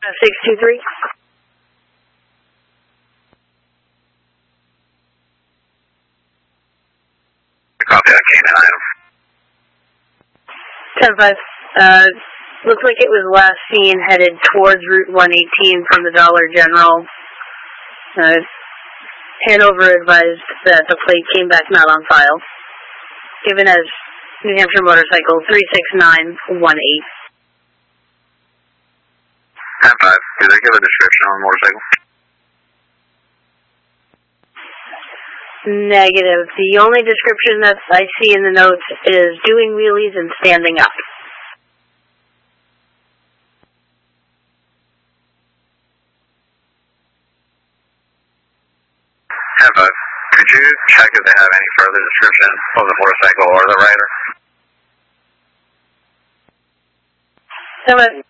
623. Copy that, Canaan item. 10-5. Looks like it was last seen headed towards Route 118 from the Dollar General. Hanover advised that the plate came back not on file, given as New Hampshire Motorcycle 36918. 10-5. Do they give a description on the motorcycle? Negative. The only description that I see in the notes is doing wheelies and standing up. Could you check if they have any further description of the motorcycle or the rider?